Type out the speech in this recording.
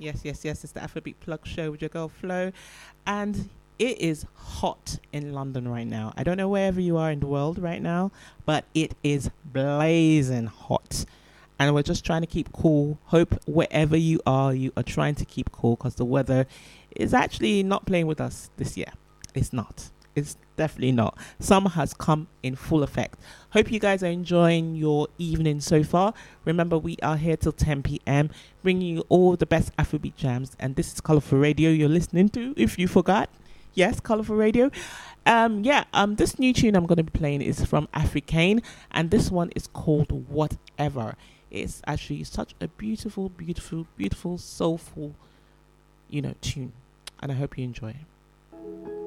Yes. It's the Afrobeat Plug Show with your girl Flo, and it is hot in London right now. I don't know wherever you are in the world right now, but it is blazing hot, and we're just trying to keep cool. Hope wherever you are trying to keep cool because the weather is actually not playing with us this year. It's not. It's definitely not. Summer has come in full effect. Hope you guys are enjoying your evening so far. Remember, we are here till 10 p.m. bringing you all the best Afrobeat jams. And this is Colourful Radio you're listening to, if you forgot. Yes, Colourful Radio. This new tune I'm going to be playing is from Africane. And this one is called Whatever. It's actually such a beautiful, soulful, tune. And I hope you enjoy it.